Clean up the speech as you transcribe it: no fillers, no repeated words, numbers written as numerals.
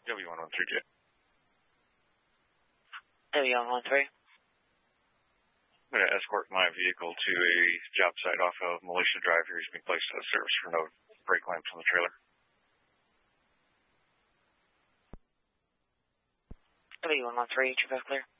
W113J. W113. I'm going to escort my vehicle to a job site off of Militia Drive here. He's being placed out of service for no brake lamps on the trailer. W113, traffic clear.